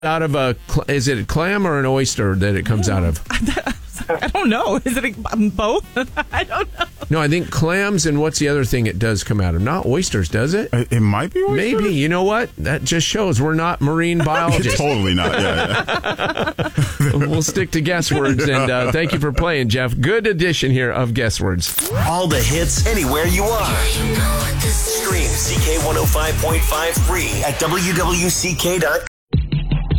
out of is it a clam or an oyster that it comes out of? I don't know. Is it both? I don't know. No, I think clams, and what's the other thing it does come out of? Not oysters, does it? It might be oysters. Maybe. You know what? That just shows we're not marine biologists. Totally not. Yeah. We'll stick to guess words, and thank you for playing, Jeff. Good edition here of Guess Words. All the hits anywhere you are. Stream CK105.5 free at WWCK.com.